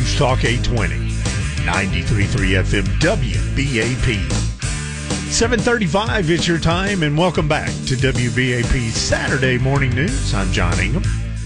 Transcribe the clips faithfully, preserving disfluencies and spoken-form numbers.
News Talk eight twenty, ninety-three point three F M W B A P. seven thirty-five is your time, and welcome back to W B A P Saturday Morning News. I'm John Ingham.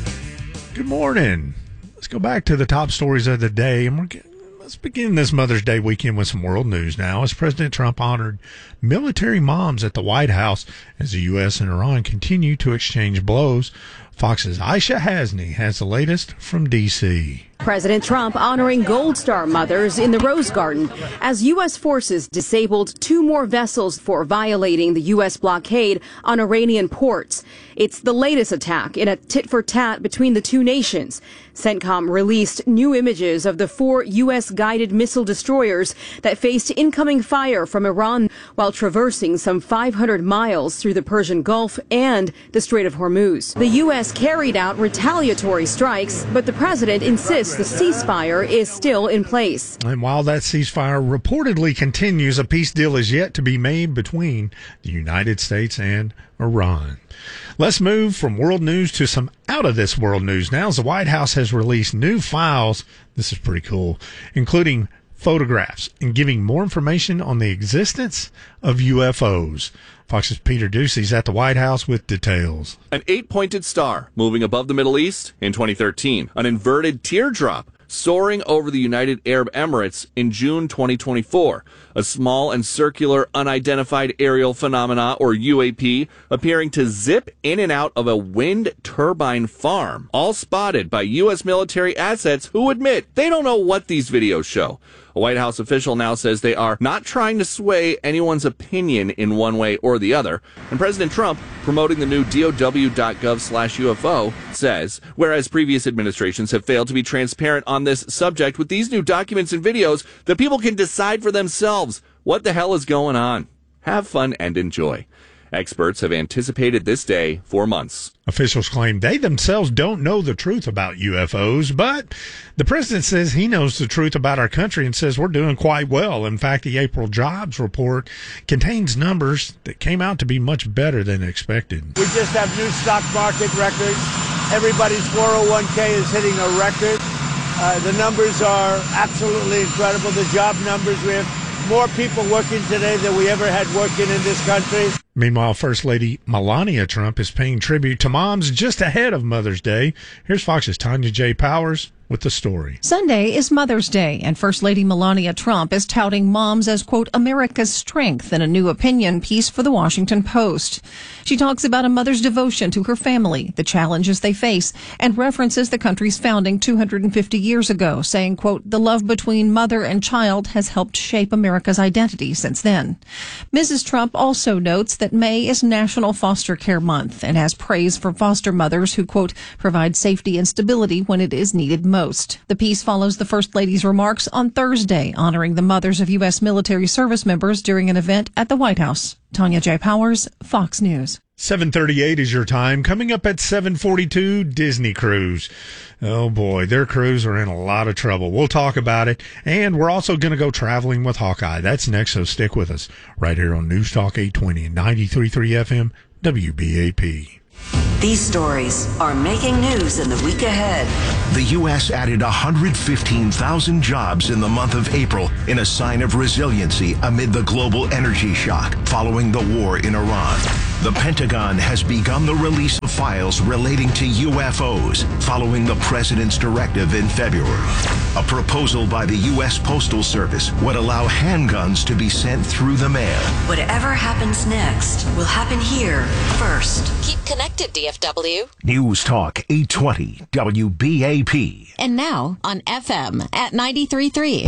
Good morning. Let's go back to the top stories of the day, and we're getting, let's begin this Mother's Day weekend with some world news now, as President Trump honored military moms at the White House as the U S and Iran continue to exchange blows. Fox's Aisha Hasni has the latest from D C. President Trump honoring Gold Star mothers in the Rose Garden as U S forces disabled two more vessels for violating the U S blockade on Iranian ports. It's the latest attack in a tit-for-tat between the two nations. CENTCOM released new images of the four U S guided missile destroyers that faced incoming fire from Iran while traversing some five hundred miles through the Persian Gulf and the Strait of Hormuz. The U S carried out retaliatory strikes, but the president insists the ceasefire is still in place. And while that ceasefire reportedly continues, a peace deal is yet to be made between the United States and Iran. Let's move from world news to some out-of-this world news now, as the White House has released new files. This is pretty cool, including photographs and giving more information on the existence of U F Os. Fox's Peter Ducey's at the White House with details. An eight-pointed star moving above the Middle East in twenty thirteen. An inverted teardrop soaring over the United Arab Emirates in June twenty twenty-four. A small and circular unidentified aerial phenomena, or U A P, appearing to zip in and out of a wind turbine farm. All spotted by U S military assets who admit they don't know what these videos show. A White House official now says they are not trying to sway anyone's opinion in one way or the other. And President Trump, promoting the new D O W dot gov slash U F O, says, whereas previous administrations have failed to be transparent on this subject, with these new documents and videos, the people can decide for themselves what the hell is going on. Have fun and enjoy. Experts have anticipated this day for months. Officials claim they themselves don't know the truth about U F Os, but the president says he knows the truth about our country and says we're doing quite well. In fact, the April jobs report contains numbers that came out to be much better than expected. We just have new stock market records. Everybody's four oh one k is hitting a record. Uh, the numbers are absolutely incredible. The job numbers, we have more people working today than we ever had working in this country. Meanwhile, First Lady Melania Trump is paying tribute to moms just ahead of Mother's Day. Here's Fox's Tanya J. Powers with the story. Sunday is Mother's Day, and First Lady Melania Trump is touting moms as, quote, America's strength in a new opinion piece for the Washington Post. She talks about a mother's devotion to her family, the challenges they face, and references the country's founding two hundred fifty years ago, saying, quote, the love between mother and child has helped shape America's identity since then. Missus Trump also notes that May is National Foster Care Month and has praise for foster mothers who, quote, provide safety and stability when it is needed most. The piece follows the First Lady's remarks on Thursday, honoring the mothers of U S military service members during an event at the White House. Tanya J. Powers, Fox News. seven thirty-eight is your time. Coming up at seven forty-two, Disney Cruise. Oh boy, their crews are in a lot of trouble. We'll talk about it. And we're also going to go traveling with Hawkeye. That's next, so stick with us right here on News Talk eight twenty and ninety-three point three F M W B A P. These stories are making news in the week ahead. The U S added one hundred fifteen thousand jobs in the month of April in a sign of resiliency amid the global energy shock following the war in Iran. The Pentagon has begun the release of files relating to U F Os following the president's directive in February. A proposal by the U S Postal Service would allow handguns to be sent through the mail. Whatever happens next will happen here first. Keep connected, D F W. News Talk eight twenty W B A P. And now on F M at ninety-three point three.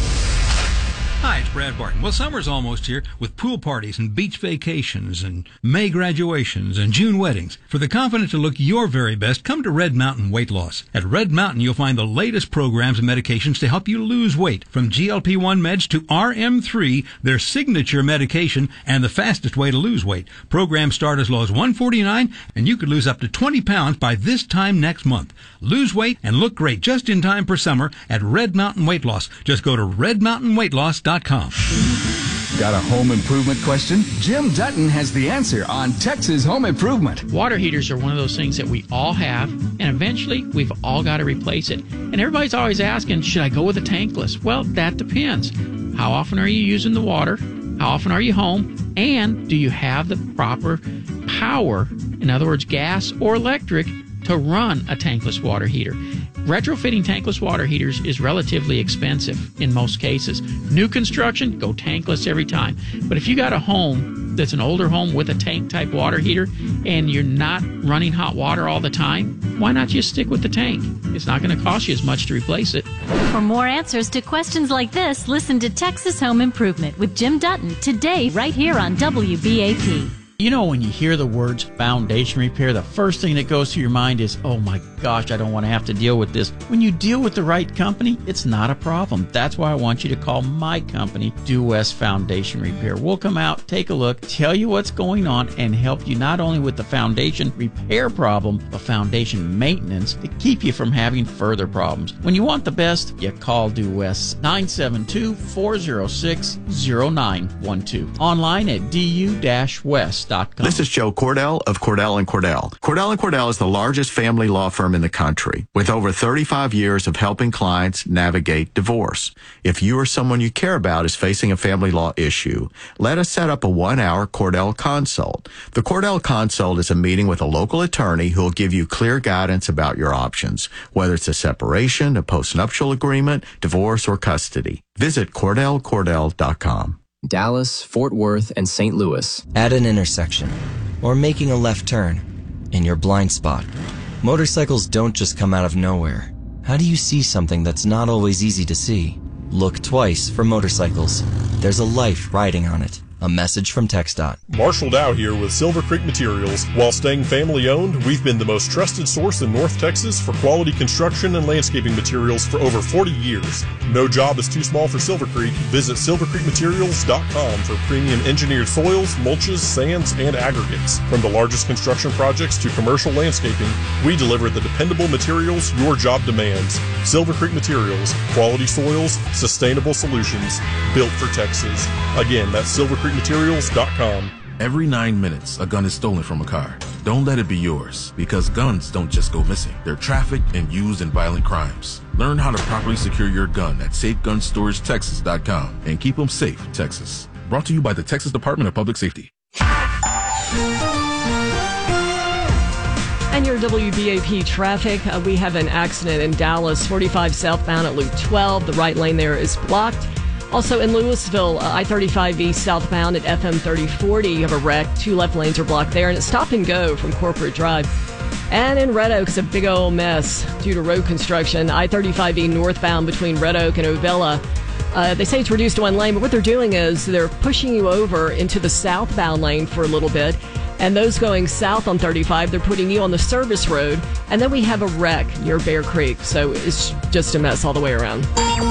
Hi, it's Brad Barton. Well, summer's almost here with pool parties and beach vacations and May graduations and June weddings. For the confident to look your very best, come to Red Mountain Weight Loss. At Red Mountain, you'll find the latest programs and medications to help you lose weight. From G L P one meds to R M three, their signature medication and the fastest way to lose weight. Programs start as low as one hundred forty-nine dollars, and you could lose up to twenty pounds by this time next month. Lose weight and look great just in time for summer at Red Mountain Weight Loss. Just go to red mountain weight loss dot com. Got a home improvement question? Jim Dutton has the answer on Texas Home Improvement. Water heaters are one of those things that we all have, and eventually we've all got to replace it. And everybody's always asking, should I go with a tankless? Well, that depends. How often are you using the water? How often are you home? And do you have the proper power, in other words, gas or electric, to run a tankless water heater? Retrofitting tankless water heaters is relatively expensive in most cases. New construction, go tankless every time. But if you got a home that's an older home with a tank type water heater and you're not running hot water all the time, why not just stick with the tank? It's not going to cost you as much to replace it. For more answers to questions like this, listen to Texas Home Improvement with Jim Dutton today right here on W B A P. You know, when you hear the words foundation repair, the first thing that goes through your mind is, oh my gosh, I don't want to have to deal with this. When you deal with the right company, it's not a problem. That's why I want you to call my company, Due West Foundation Repair. We'll come out, take a look, tell you what's going on, and help you not only with the foundation repair problem, but foundation maintenance to keep you from having further problems. When you want the best, you call Due West, nine seven two, four zero six, zero nine one two. Online at d u dash west dot com. This is Joe Cordell of Cordell and Cordell. Cordell and Cordell is the largest family law firm in the country with over thirty-five years of helping clients navigate divorce. If you or someone you care about is facing a family law issue, let us set up a one-hour Cordell Consult. The Cordell Consult is a meeting with a local attorney who will give you clear guidance about your options, whether it's a separation, a postnuptial agreement, divorce, or custody. Visit Cordell Cordell dot com. Dallas, Fort Worth, and Saint Louis. At an intersection, or making a left turn, in your blind spot. Motorcycles don't just come out of nowhere. How do you see something that's not always easy to see? Look twice for motorcycles. There's a life riding on it. A message from TxDOT. Marshall Dow here with Silver Creek Materials. While staying family-owned, we've been the most trusted source in North Texas for quality construction and landscaping materials for over forty years. No job is too small for Silver Creek. Visit silver creek materials dot com for premium engineered soils, mulches, sands, and aggregates. From the largest construction projects to commercial landscaping, we deliver the dependable materials your job demands. Silver Creek Materials, quality soils, sustainable solutions, built for Texas. Again, that's silver creek materials dot com. Every nine minutes, a gun is stolen from a car. Don't let it be yours, because guns don't just go missing. They're trafficked and used in violent crimes. Learn how to properly secure your gun at safe gun storage texas dot com and keep them safe, Texas. Brought to you by the Texas Department of Public Safety. And your W B A P traffic, uh, we have an accident in Dallas, forty-five southbound at Loop twelve. The right lane there is blocked. Also in Louisville, uh, I thirty-five east southbound at F M thirty forty, you have a wreck. Two left lanes are blocked there, and it's stop and go from Corporate Drive. And in Red Oak, it's a big old mess due to road construction. I thirty-five E northbound between Red Oak and Ovilla. Uh, they say it's reduced to one lane, but what they're doing is they're pushing you over into the southbound lane for a little bit. And those going south on thirty-five, they're putting you on the service road. And then we have a wreck near Bear Creek. So it's just a mess all the way around.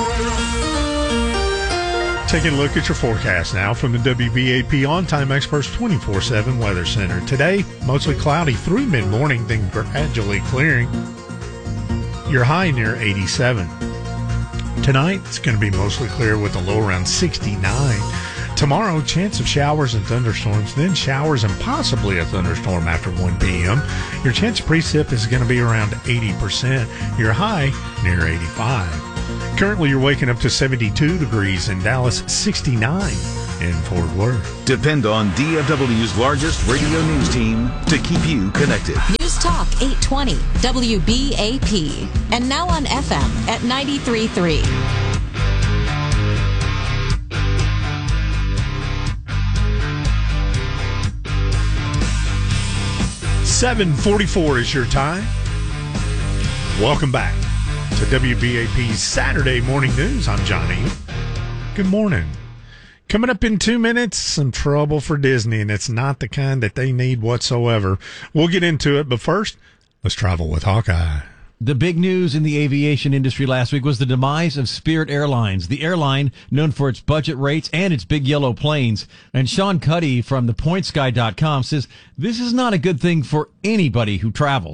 Taking a look at your forecast now from the W B A P On-Time Experts twenty-four seven Weather Center. Today, mostly cloudy through mid-morning, then gradually clearing. Your high near eighty-seven. Tonight, it's going to be mostly clear with a low around sixty-nine. Tomorrow, chance of showers and thunderstorms, then showers and possibly a thunderstorm after one p.m. Your chance of precip is going to be around eighty percent. Your high near eighty-five. Currently, you're waking up to seventy-two degrees in Dallas, sixty-nine in Fort Worth. Depend on D F W's largest radio news team to keep you connected. News Talk eight twenty W B A P. And now on F M at ninety-three point three. seven forty-four is your time. Welcome back to W B A P's Saturday Morning News. I'm Johnny. Good morning. Coming up in two minutes, some trouble for Disney, and it's not the kind that they need whatsoever. We'll get into it, but first, let's travel with Hawkeye. The big news in the aviation industry last week was the demise of Spirit Airlines, the airline known for its budget rates and its big yellow planes. And Sean Cuddy from the points guy dot com says this is not a good thing for anybody who travels.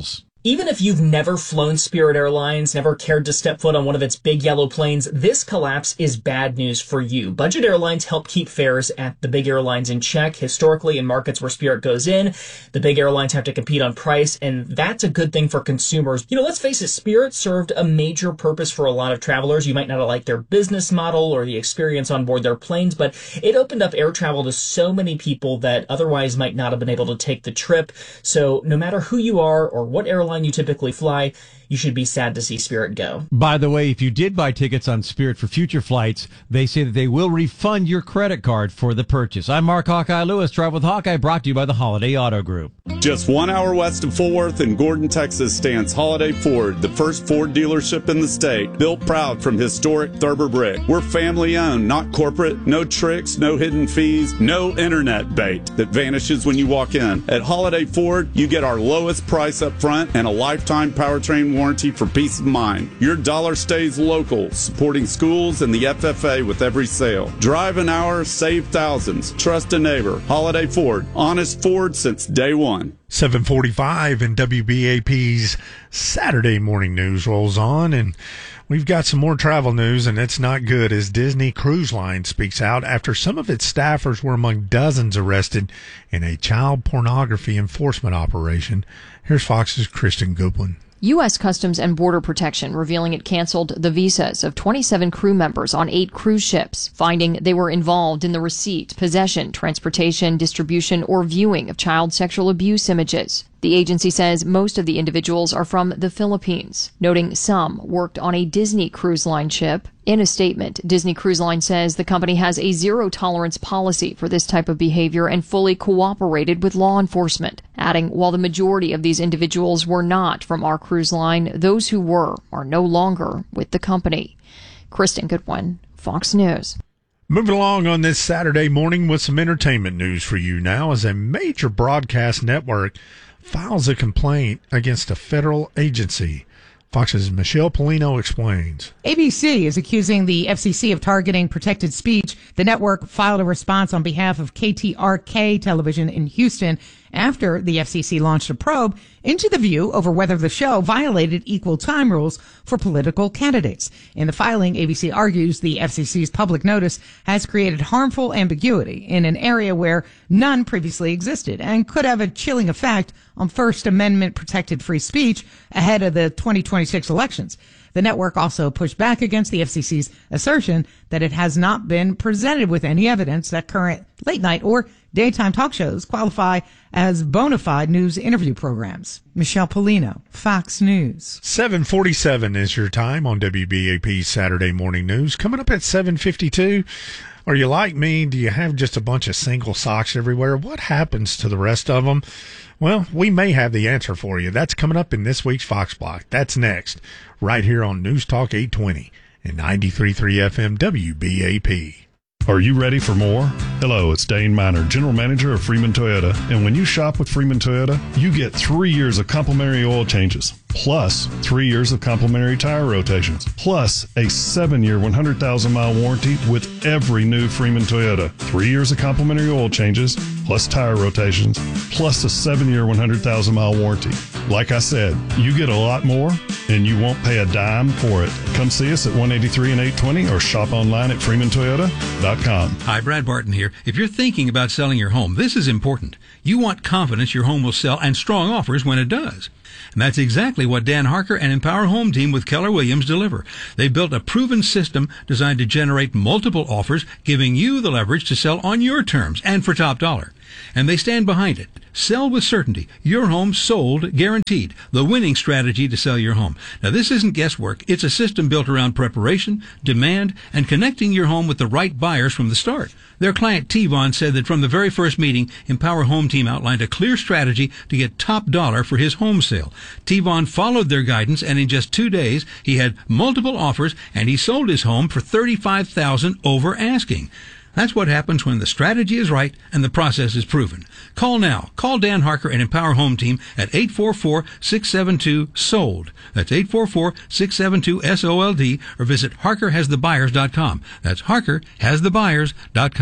Even if you've never flown Spirit Airlines, never cared to step foot on one of its big yellow planes, this collapse is bad news for you. Budget airlines help keep fares at the big airlines in check. Historically, in markets where Spirit goes in, the big airlines have to compete on price, and that's a good thing for consumers. You know, let's face it, Spirit served a major purpose for a lot of travelers. You might not like their business model or the experience on board their planes, but it opened up air travel to so many people that otherwise might not have been able to take the trip. So no matter who you are or what airline you typically fly, you should be sad to see Spirit go. By the way, if you did buy tickets on Spirit for future flights, they say that they will refund your credit card for the purchase. I'm Mark Hawkeye Lewis. Drive with Hawkeye, brought to you by the Holiday Auto Group. Just one hour west of Fort Worth in Gordon, Texas stands Holiday Ford, the first Ford dealership in the state, built proud from historic Thurber brick. We're family owned, not corporate, no tricks, no hidden fees, no internet bait that vanishes when you walk in. At Holiday Ford, you get our lowest price up front and a lifetime powertrain warranty for peace of mind. Your dollar stays local, supporting schools and the F F A with every sale. Drive an hour, save thousands. Trust a neighbor. Holiday Ford. Honest Ford since day one. seven forty-five and W B A P's Saturday morning news rolls on, and we've got some more travel news, and it's not good as Disney Cruise Line speaks out after some of its staffers were among dozens arrested in a child pornography enforcement operation. Here's Fox's Kristen Goodwin. U S Customs and Border Protection revealing it canceled the visas of twenty-seven crew members on eight cruise ships, finding they were involved in the receipt, possession, transportation, distribution, or viewing of child sexual abuse images. The agency says most of the individuals are from the Philippines, noting some worked on a Disney Cruise Line ship. In a statement, Disney Cruise Line says the company has a zero-tolerance policy for this type of behavior and fully cooperated with law enforcement, adding while the majority of these individuals were not from our cruise line, those who were are no longer with the company. Kristen Goodwin, Fox News. Moving along on this Saturday morning with some entertainment news for you now, as a major broadcast network files a complaint against a federal agency. Fox's Michelle Polino explains. A B C is accusing the F C C of targeting protected speech. The network filed a response on behalf of K T R K Television in Houston after the F C C launched a probe into The View over whether the show violated equal time rules for political candidates. In the filing, A B C argues the F C C's public notice has created harmful ambiguity in an area where none previously existed and could have a chilling effect on First Amendment protected free speech ahead of the twenty twenty-six elections. The network also pushed back against the F C C's assertion that it has not been presented with any evidence that current late night or daytime talk shows qualify as bona fide news interview programs. Michelle Polino, Fox News. seven forty-seven is your time on W B A P's Saturday morning news. Coming up at seven fifty-two. Are you like me? Do you have just a bunch of single socks everywhere? What happens to the rest of them? Well, we may have the answer for you. That's coming up in this week's Fox Block. That's next, right here on News Talk eight twenty and ninety-three point three F M W B A P. Are you ready for more? Hello, it's Dane Miner, General Manager of Freeman Toyota. And when you shop with Freeman Toyota, you get three years of complimentary oil changes, plus three years of complimentary tire rotations, plus a seven-year, one hundred thousand mile warranty with every new Freeman Toyota. Three years of complimentary oil changes, plus tire rotations, plus a seven-year, one hundred thousand mile warranty. Like I said, you get a lot more, and you won't pay a dime for it. Come see us at one eighty-three and eight twenty or shop online at freeman toyota dot com. Hi, Brad Barton here. If you're thinking about selling your home, this is important. You want confidence your home will sell and strong offers when it does. And that's exactly what Dan Harker and Empower Home Team with Keller Williams deliver. They've built a proven system designed to generate multiple offers, giving you the leverage to sell on your terms and for top dollar. And they stand behind it. Sell with certainty. Your home sold, guaranteed. The winning strategy to sell your home. Now, this isn't guesswork. It's a system built around preparation, demand, and connecting your home with the right buyers from the start. Their client T-Von said that from the very first meeting, Empower Home Team outlined a clear strategy to get top dollar for his home sale. T-Von followed their guidance, and in just two days, he had multiple offers, and he sold his home for thirty-five thousand dollars over asking. That's what happens when the strategy is right and the process is proven. Call now. Call Dan Harker and Empower Home Team at eight four four, six seven two, S O L D. That's eight four four, six seven two, S O L D, or visit harker has the buyers dot com. That's harker has the buyers dot com.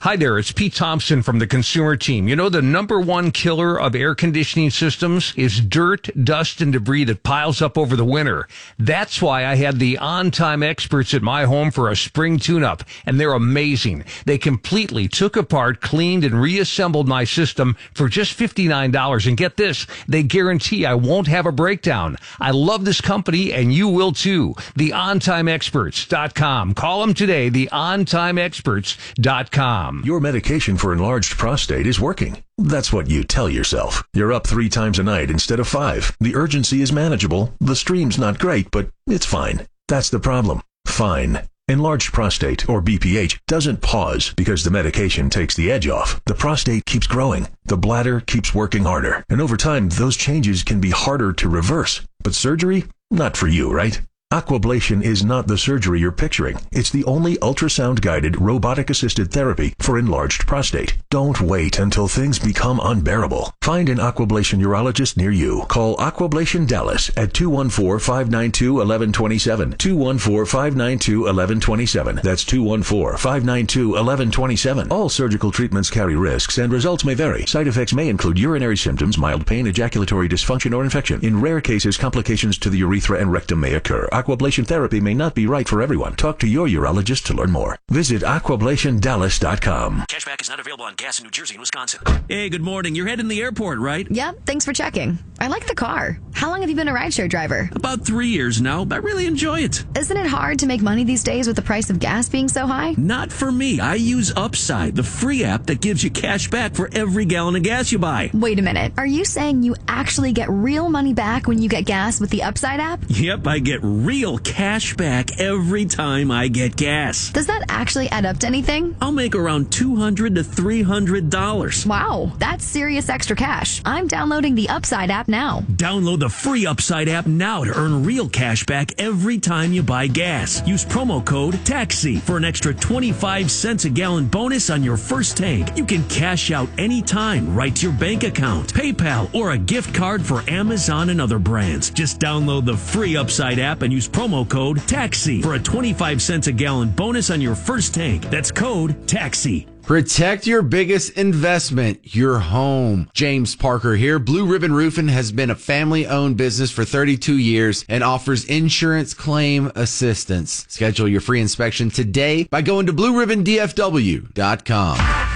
Hi there, it's Pete Thompson from the Consumer Team. You know, the number one killer of air conditioning systems is dirt, dust, and debris that piles up over the winter. That's why I had the on-time experts at my home for a spring tune-up, and they're amazing. They completely took apart, cleaned, and reassembled my system for just fifty-nine dollars. And get this, they guarantee I won't have a breakdown. I love this company, and you will too. the on time experts dot com. Call them today, the on time experts dot com. Your medication for enlarged prostate is working. That's what you tell yourself. You're up three times a night instead of five. The urgency is manageable. The stream's not great, but it's fine. That's the problem. Fine. Enlarged prostate, or B P H, doesn't pause because the medication takes the edge off. The prostate keeps growing. The bladder keeps working harder. And over time, those changes can be harder to reverse. But surgery? Not for you, right? Aquablation is not the surgery you're picturing. It's the only ultrasound-guided, robotic-assisted therapy for enlarged prostate. Don't wait until things become unbearable. Find an Aquablation urologist near you. Call Aquablation Dallas at two one four, five nine two, one one two seven. two one four, five nine two, one one two seven. That's two one four, five nine two, one one two seven. All surgical treatments carry risks, and results may vary. Side effects may include urinary symptoms, mild pain, ejaculatory dysfunction, or infection. In rare cases, complications to the urethra and rectum may occur. Aquablation therapy may not be right for everyone. Talk to your urologist to learn more. Visit aquablation dallas dot com. Cashback is not available on gas in New Jersey and Wisconsin. Hey, good morning. You're heading to the airport, right? Yep, thanks for checking. I like the car. How long have you been a rideshare driver? About three years now. I really enjoy it. Isn't it hard to make money these days with the price of gas being so high? Not for me. I use Upside, the free app that gives you cash back for every gallon of gas you buy. Wait a minute. Are you saying you actually get real money back when you get gas with the Upside app? Yep, I get real cash back every time I get gas. Does that actually add up to anything? I'll make around two hundred to three hundred dollars. Wow, that's serious extra cash. I'm downloading the Upside app now. Download the free Upside app now to earn real cash back every time you buy gas. Use promo code TAXI for an extra twenty-five cents a gallon bonus on your first tank. You can cash out anytime right to your bank account, PayPal, or a gift card for Amazon and other brands. Just download the free Upside app and use promo code TAXI for a twenty-five cents a gallon bonus on your first tank. That's code TAXI. Protect your biggest investment, your home. James Parker here. Blue Ribbon Roofing has been a family-owned business for thirty-two years and offers insurance claim assistance. Schedule your free inspection today by going to blue ribbon d f w dot com.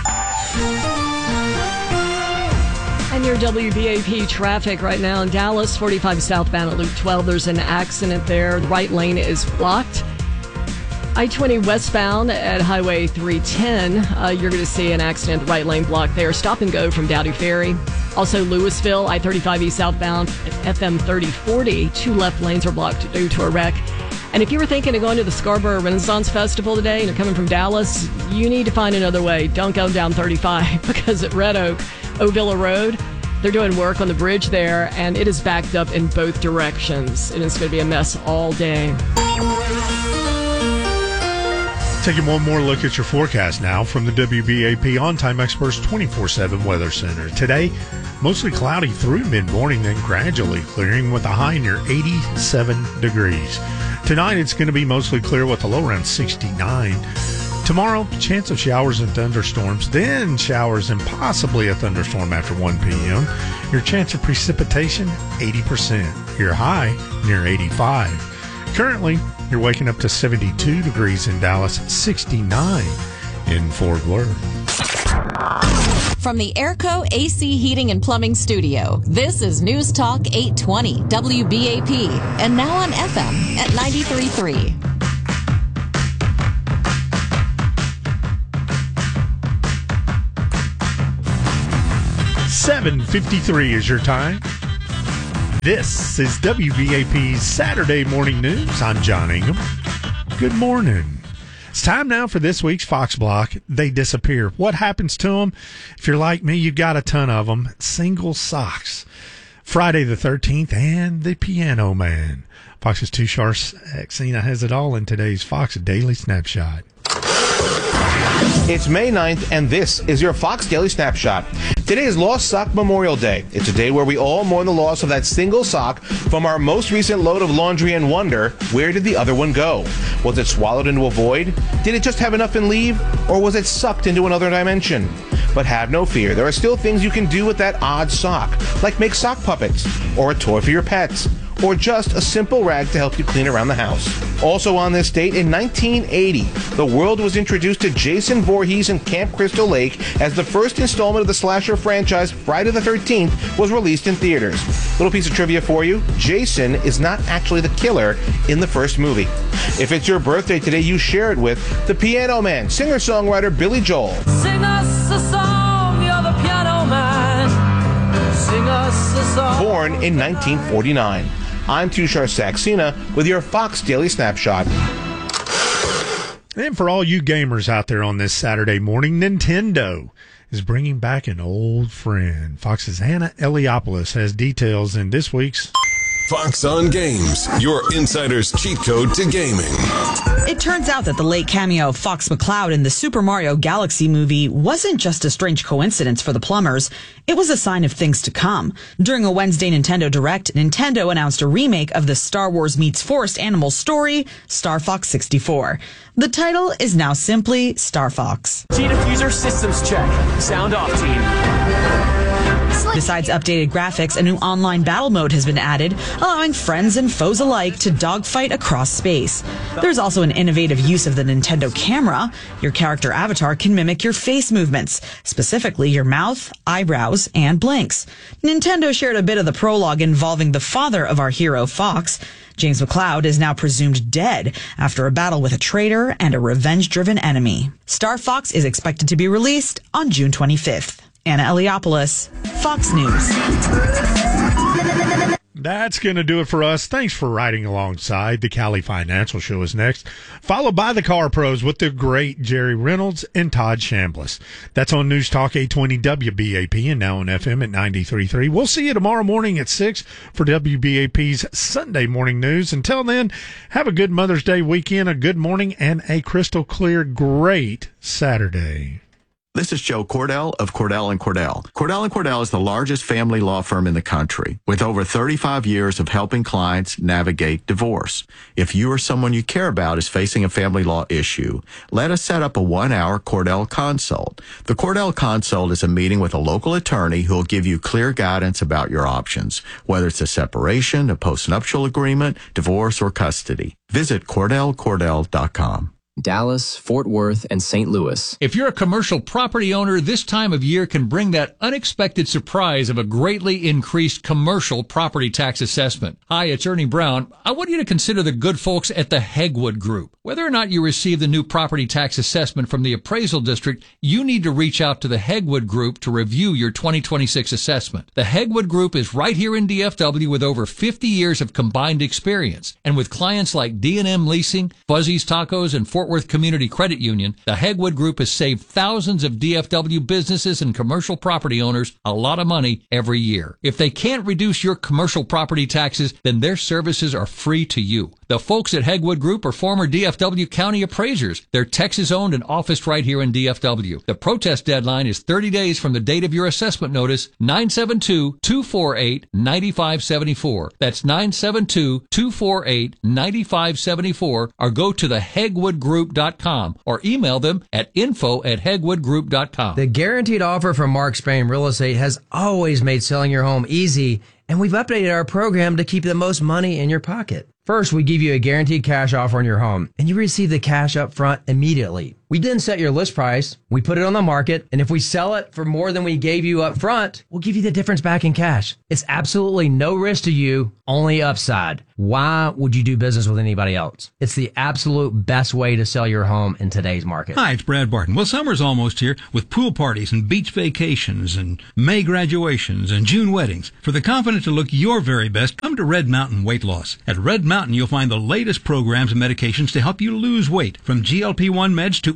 And your W B A P traffic right now in Dallas, forty-five southbound at Loop twelve. There's an accident there. The right lane is blocked. I twenty westbound at Highway three ten, uh, you're going to see an accident, the right lane blocked there. Stop and go from Dowdy Ferry. Also Louisville, I thirty-five east southbound at F M thirty forty. Two left lanes are blocked due to a wreck. And if you were thinking of going to the Scarborough Renaissance Festival today and you're coming from Dallas, you need to find another way. Don't go down thirty-five because at Red Oak, Ovilla Road, they're doing work on the bridge there, and it is backed up in both directions. It is going to be a mess all day. Taking one more look at your forecast now from the W B A P On-Time Experts twenty-four seven Weather Center. Today, mostly cloudy through mid-morning, then gradually clearing with a high near eighty-seven degrees. Tonight, it's going to be mostly clear with a low around sixty-nine. Tomorrow, chance of showers and thunderstorms, then showers and possibly a thunderstorm after one p.m. Your chance of precipitation, eighty percent. Your high, near eighty-five. Currently, you're waking up to seventy-two degrees in Dallas, sixty-nine in Fort Worth. From the Airco A C Heating and Plumbing Studio, this is News Talk eight twenty W B A P, and now on F M at ninety-three point three. seven fifty-three is your time. This is W B A P's Saturday Morning News. I'm John Ingham. Good morning. It's time now for this week's Fox Block. They disappear. What happens to them? If you're like me, you've got a ton of them. Single socks. Friday the thirteenth and the Piano Man. Fox's Tushar Xena has it all in today's Fox Daily Snapshot. It's May ninth, and this is your Fox Daily Snapshot. Today is Lost Sock Memorial Day. It's a day where we all mourn the loss of that single sock from our most recent load of laundry and wonder, where did the other one go? Was it swallowed into a void? Did it just have enough and leave? Or was it sucked into another dimension? But have no fear, there are still things you can do with that odd sock, like make sock puppets, or a toy for your pets, or just a simple rag to help you clean around the house. Also on this date, in nineteen eighty, the world was introduced to Jason Voorhees in Camp Crystal Lake as the first installment of the slasher franchise Friday the thirteenth was released in theaters. Little piece of trivia for you, Jason is not actually the killer in the first movie. If it's your birthday today, you share it with the Piano Man, singer-songwriter Billy Joel. Sing us a song, you're the piano man. Sing us a song. Born in nineteen forty-nine. I'm Tushar Saxena with your Fox Daily Snapshot. And for all you gamers out there on this Saturday morning, Nintendo is bringing back an old friend. Fox's Hannah Eliopoulos has details in this week's Fox on Games, your insider's cheat code to gaming. It turns out that the late cameo of Fox McCloud in the Super Mario Galaxy movie wasn't just a strange coincidence for the plumbers. It was a sign of things to come. During a Wednesday Nintendo Direct, Nintendo announced a remake of the Star Wars meets Forest Animals story, Star Fox sixty-four. The title is now simply Star Fox. T-Diffuser systems check. Sound off, team. Besides updated graphics, a new online battle mode has been added, allowing friends and foes alike to dogfight across space. There's also an innovative use of the Nintendo camera. Your character avatar can mimic your face movements, specifically your mouth, eyebrows, and blinks. Nintendo shared a bit of the prologue involving the father of our hero, Fox. James McCloud is now presumed dead after a battle with a traitor and a revenge-driven enemy. Star Fox is expected to be released on June twenty-fifth. Anna Eliopoulos, Fox News. That's going to do it for us. Thanks for riding alongside. The Cali Financial Show is next, followed by the Car Pros with the great Jerry Reynolds and Todd Chambliss. That's on News Talk eight twenty W B A P and now on F M at ninety-three point three. We'll see you tomorrow morning at six for W B A P's Sunday Morning News. Until then, have a good Mother's Day weekend, a good morning, and a crystal clear, great Saturday. This is Joe Cordell of Cordell and Cordell. Cordell and Cordell is the largest family law firm in the country with over thirty-five years of helping clients navigate divorce. If you or someone you care about is facing a family law issue, let us set up a one-hour Cordell Consult. The Cordell Consult is a meeting with a local attorney who will give you clear guidance about your options, whether it's a separation, a postnuptial agreement, divorce, or custody. Visit Cordell Cordell dot com. Dallas, Fort Worth, and Saint Louis. If you're a commercial property owner, this time of year can bring that unexpected surprise of a greatly increased commercial property tax assessment. Hi, it's Ernie Brown. I want you to consider the good folks at the Hegwood Group. Whether or not you receive the new property tax assessment from the appraisal district, you need to reach out to the Hegwood Group to review your twenty twenty-six assessment. The Hegwood Group is right here in D F W with over fifty years of combined experience. And with clients like D and M Leasing, Fuzzy's Tacos, and Fort Worth Community Credit Union, the Hegwood Group has saved thousands of D F W businesses and commercial property owners a lot of money every year. If they can't reduce your commercial property taxes, then their services are free to you. The folks at Hegwood Group are former D F W county appraisers. They're Texas-owned and officed right here in D F W. The protest deadline is thirty days from the date of your assessment notice, nine seven two, two four eight, nine five seven four. That's nine seven two, two four eight, nine five seven four, or go to the hegwood group dot com or email them at info at hegwood group dot com. The guaranteed offer from Mark Spain Real Estate has always made selling your home easy, and we've updated our program to keep the most money in your pocket. First, we give you a guaranteed cash offer on your home, and you receive the cash up front immediately. We then set your list price, we put it on the market, and if we sell it for more than we gave you up front, we'll give you the difference back in cash. It's absolutely no risk to you, only upside. Why would you do business with anybody else? It's the absolute best way to sell your home in today's market. Hi, it's Brad Barton. Well, summer's almost here with pool parties and beach vacations and May graduations and June weddings. For the confident to look your very best, come to Red Mountain Weight Loss. At Red Mountain, you'll find the latest programs and medications to help you lose weight, from G L P one meds to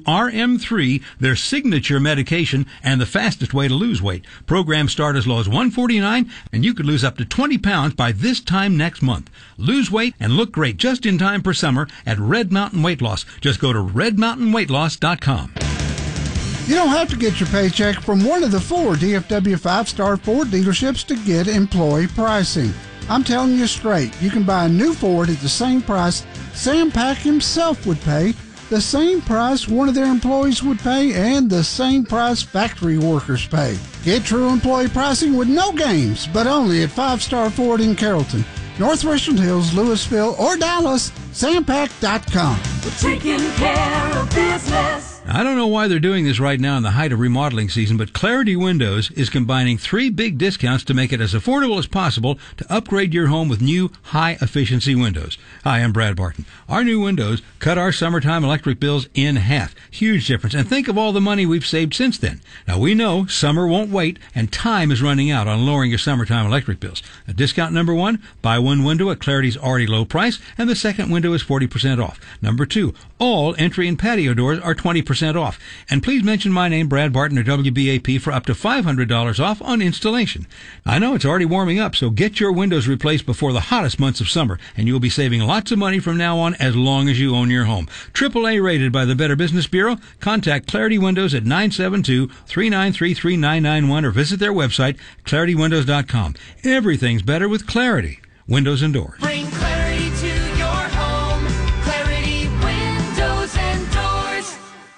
R M three, their signature medication and the fastest way to lose weight. Programs start as low as one hundred forty-nine dollars, and you could lose up to twenty pounds by this time next month. Lose weight and look great just in time for summer at Red Mountain Weight Loss. Just go to red mountain weight loss dot com. You don't have to get your paycheck from one of the four D F W five-star Ford dealerships to get employee pricing. I'm telling you straight, you can buy a new Ford at the same price Sam Pack himself would pay, the same price one of their employees would pay, and the same price factory workers pay. Get true employee pricing with no games, but only at Five Star Ford in Carrollton, Northwestern Hills, Louisville, or Dallas, sam pack dot com. We're taking care of business. I don't know why they're doing this right now in the height of remodeling season, but Clarity Windows is combining three big discounts to make it as affordable as possible to upgrade your home with new high-efficiency windows. Hi, I'm Brad Barton. Our new windows cut our summertime electric bills in half. Huge difference. And think of all the money we've saved since then. Now, we know summer won't wait, and time is running out on lowering your summertime electric bills. A discount number one, buy one window at Clarity's already low price, and the second window is forty percent off. Number two, all entry and patio doors are twenty percent off. And please mention my name, Brad Barton, or W B A P, for up to five hundred dollars off on installation. I know it's already warming up, so get your windows replaced before the hottest months of summer, and you'll be saving lots of money from now on as long as you own your home. triple A rated by the Better Business Bureau. Contact Clarity Windows at nine seven two, three nine three, three nine nine one or visit their website, clarity windows dot com. Everything's better with Clarity Windows and Doors. Bring clarity to your home. Clarity Windows and Doors.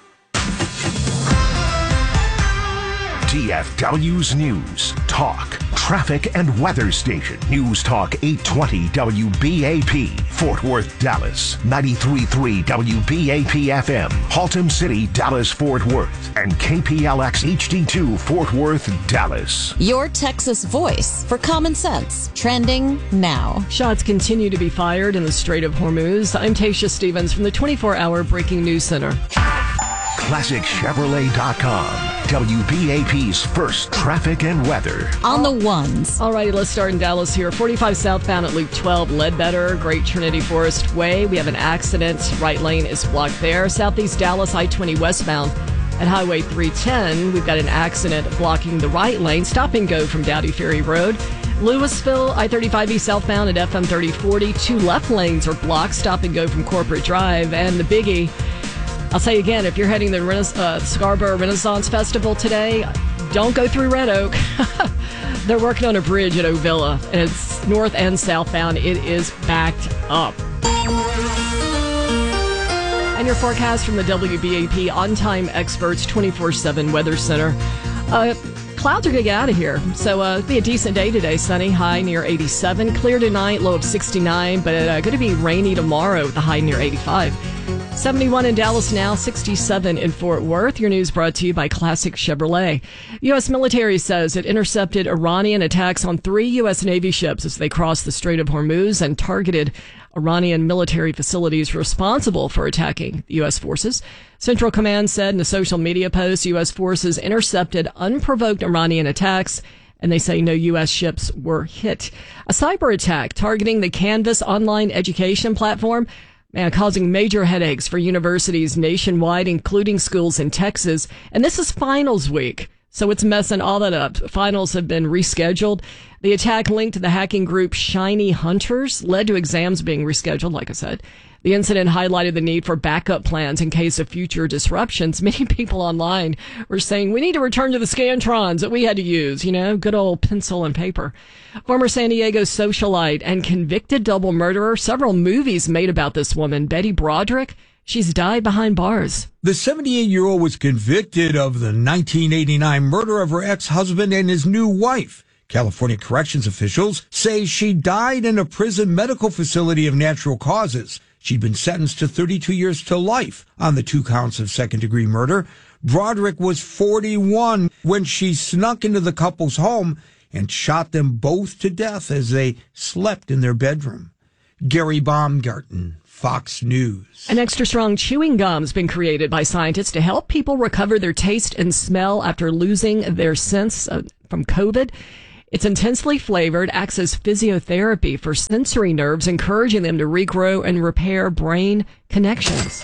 D F W's News, Talk, Traffic and Weather Station. News Talk eight twenty W B A P, Fort Worth, Dallas. ninety-three point three W B A P F M, Haltom City, Dallas, Fort Worth. And K P L X H D two, Fort Worth, Dallas. Your Texas voice for common sense. Trending now. Shots continue to be fired in the Strait of Hormuz. I'm Tasha Stevens from the twenty-four hour Breaking News Center. classic chevrolet dot com, W B A P's first traffic and weather. On the ones. All righty, let's start in Dallas here. forty-five southbound at Loop twelve, Ledbetter, Great Trinity Forest Way. We have an accident. Right lane is blocked there. Southeast Dallas, I twenty westbound at Highway three ten. We've got an accident blocking the right lane. Stop and go from Dowdy Ferry Road. Louisville, I thirty-five E southbound at F M thirty forty. Two left lanes are blocked. Stop and go from Corporate Drive. And the biggie, I'll say again, if you're heading to the Rena- uh, Scarborough Renaissance Festival today, don't go through Red Oak. They're working on a bridge at Ovilla, and it's north and southbound. It is backed up. And your forecast from the W B A P On-Time Experts twenty-four seven Weather Center. Uh, clouds are going to get out of here, so uh, it'll be a decent day today. Sunny, high near eighty-seven. Clear tonight, low of sixty-nine, but uh, going to be rainy tomorrow with a high near eighty-five. seventy-one in Dallas now, sixty-seven in Fort Worth. Your news brought to you by Classic Chevrolet. U S military says it intercepted Iranian attacks on three U S Navy ships as they crossed the Strait of Hormuz and targeted Iranian military facilities responsible for attacking U S forces. Central Command said in a social media post, U S forces intercepted unprovoked Iranian attacks, and they say no U S ships were hit. A cyber attack targeting the Canvas online education platform, man, causing major headaches for universities nationwide, including schools in Texas. And this is finals week, so it's messing all that up. Finals have been rescheduled. The attack linked to the hacking group Shiny Hunters led to exams being rescheduled, like I said. The incident highlighted the need for backup plans in case of future disruptions. Many people online were saying, we need to return to the Scantrons that we had to use, you know, good old pencil and paper. Former San Diego socialite and convicted double murderer. Several movies made about this woman, Betty Broderick. She's died behind bars. The seventy-eight-year-old was convicted of the nineteen eighty-nine murder of her ex-husband and his new wife. California corrections officials say she died in a prison medical facility of natural causes. She'd been sentenced to thirty-two years to life on the two counts of second-degree murder. Broderick was forty-one when she snuck into the couple's home and shot them both to death as they slept in their bedroom. Gary Baumgarten, Fox News. An extra strong chewing gum has been created by scientists to help people recover their taste and smell after losing their sense uh, from COVID. It's intensely flavored, acts as physiotherapy for sensory nerves, encouraging them to regrow and repair brain connections.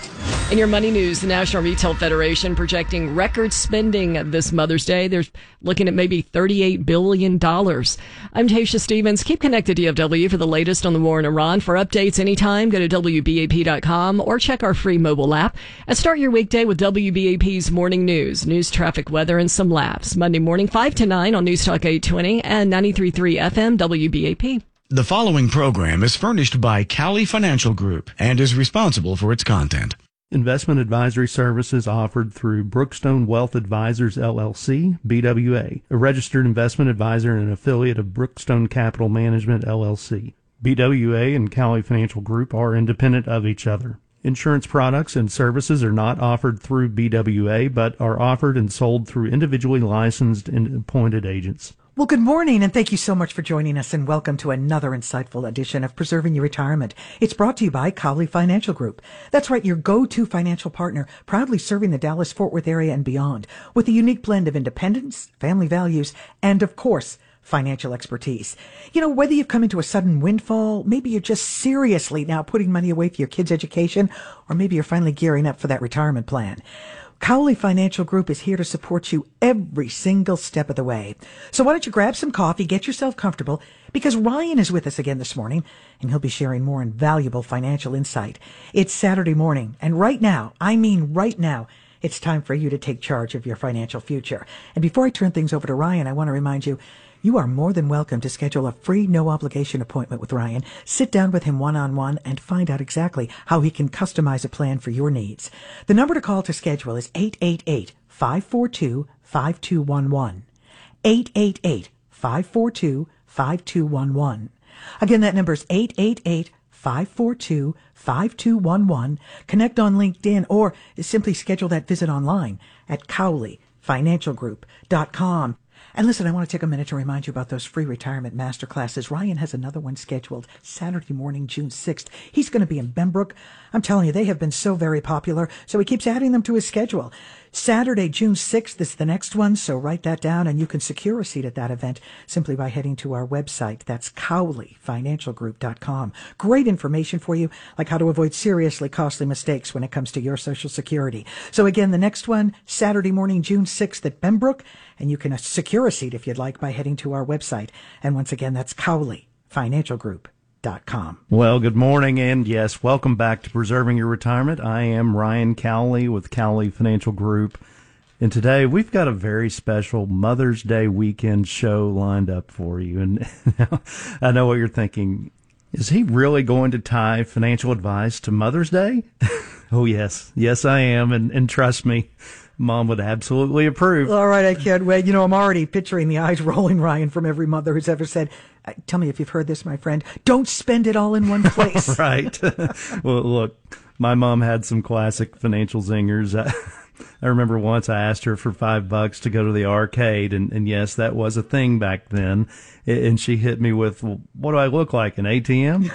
In your money news, the National Retail Federation projecting record spending this Mother's Day. They're looking at maybe thirty-eight billion dollars. I'm Tasha Stevens. Keep connected to D F W for the latest on the war in Iran. For updates anytime, go to W B A P dot com or check our free mobile app. And start your weekday with W B A P's morning news, news, traffic, weather, and some laughs. Monday morning, five to nine on News Talk eight twenty and ninety-three point three F M W B A P. The following program is furnished by Cowley Financial Group and is responsible for its content. Investment advisory services offered through Brookstone Wealth Advisors, L L C, B W A, a registered investment advisor and an affiliate of Brookstone Capital Management, L L C. B W A and Cowley Financial Group are independent of each other. Insurance products and services are not offered through B W A, but are offered and sold through individually licensed and appointed agents. Well, good morning, and thank you so much for joining us, and welcome to another insightful edition of Preserving Your Retirement. It's brought to you by Cowley Financial Group. That's right, your go-to financial partner, proudly serving the Dallas-Fort Worth area and beyond, with a unique blend of independence, family values, and, of course, financial expertise. You know, whether you've come into a sudden windfall, maybe you're just seriously now putting money away for your kids' education, or maybe you're finally gearing up for that retirement plan. Cowley Financial Group is here to support you every single step of the way. So why don't you grab some coffee, get yourself comfortable, because Ryan is with us again this morning, and he'll be sharing more invaluable financial insight. It's Saturday morning, and right now, I mean right now, it's time for you to take charge of your financial future. And before I turn things over to Ryan, I want to remind you, you are more than welcome to schedule a free, no-obligation appointment with Ryan. Sit down with him one-on-one and find out exactly how he can customize a plan for your needs. The number to call to schedule is eight eight eight, five four two, five two one one. eight eight eight, five four two, five two one one. Again, that number is eight eight eight, five four two, five two one one. Connect on LinkedIn or simply schedule that visit online at cowley financial group dot com. And listen, I want to take a minute to remind you about those free retirement masterclasses. Ryan has another one scheduled Saturday morning, June sixth. He's going to be in Benbrook. I'm telling you, they have been so very popular, so he keeps adding them to his schedule. Saturday, June sixth is the next one, so write that down, and you can secure a seat at that event simply by heading to our website. That's cowley financial group dot com. Great information for you, like how to avoid seriously costly mistakes when it comes to your Social Security. So again, the next one, Saturday morning, June sixth at Benbrook, and you can secure a seat if you'd like by heading to our website. And once again, that's cowley financial group dot com. Well, good morning, and yes, welcome back to Preserving Your Retirement. I am Ryan Cowley with Cowley Financial Group, and today we've got a very special Mother's Day weekend show lined up for you. And I know what you're thinking. Is he really going to tie financial advice to Mother's Day? Oh, yes. Yes, I am, and, and trust me, Mom would absolutely approve. All right, I can't wait. You know, I'm already picturing the eyes rolling, Ryan, from every mother who's ever said, tell me if you've heard this, my friend, don't spend it all in one place. Right. Well, look, my mom had some classic financial zingers. I, I remember once I asked her for five bucks to go to the arcade, and, and yes, that was a thing back then. And she hit me with, well, what do I look like, an A T M?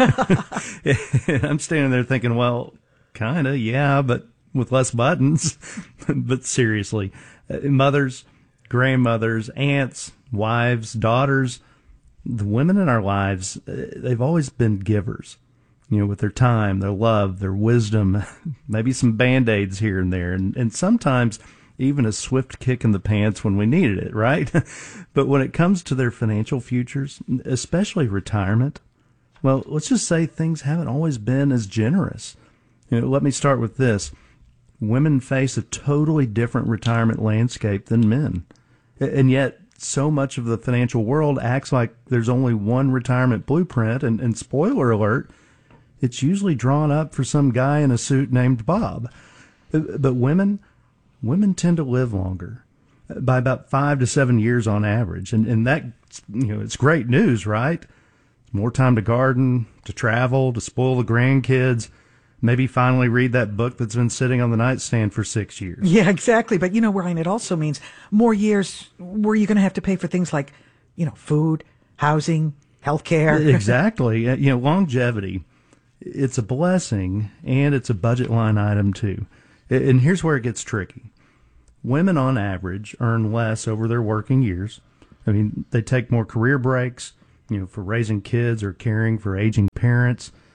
I'm standing there thinking, well, kind of, yeah, but with less buttons. But seriously, mothers, grandmothers, aunts, wives, daughters, the women in our lives, they've always been givers, you know, with their time, their love, their wisdom, maybe some Band-Aids here and there, and, and sometimes even a swift kick in the pants when we needed it, right? But when it comes to their financial futures, especially retirement, well, let's just say things haven't always been as generous. You know, let me start with this. Women face a totally different retirement landscape than men. And yet, so much of the financial world acts like there's only one retirement blueprint, and, and spoiler alert, it's usually drawn up for some guy in a suit named Bob. But women, women tend to live longer, by about five to seven years on average. And, and that, you know, it's great news, right? More time to garden, to travel, to spoil the grandkids. Maybe finally read that book that's been sitting on the nightstand for six years. Yeah, exactly. But, you know, Ryan, it also means more years where you're going to have to pay for things like, you know, food, housing, health care. Exactly. You know, longevity, it's a blessing, and it's a budget line item, too. And here's where it gets tricky. Women, on average, earn less over their working years. I mean, they take more career breaks, you know, for raising kids or caring for aging parents.